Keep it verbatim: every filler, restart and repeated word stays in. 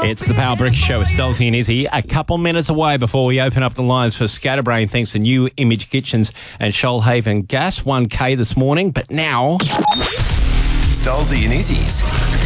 It's the Power Breakfast Show with Stelzy and Izzy. A couple minutes away before we open up the lines for Scatterbrain thanks to New Image Kitchens and Shoalhaven Gas. one K this morning, but now... Stelzy and Izzy's